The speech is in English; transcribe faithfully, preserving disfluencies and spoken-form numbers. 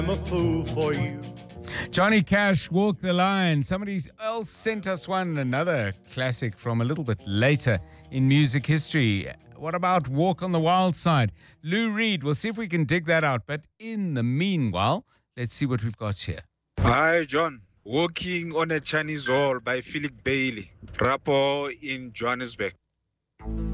I'm a fool for you. Johnny Cash, Walk the Line. Somebody else sent us one, another classic from a little bit later in music history. What about Walk on the Wild Side? Lou Reed, we'll see if we can dig that out. But in the meanwhile, let's see what we've got here. Hi, John. Walking on a Chinese Wall by Philip Bailey, rapper in Johannesburg.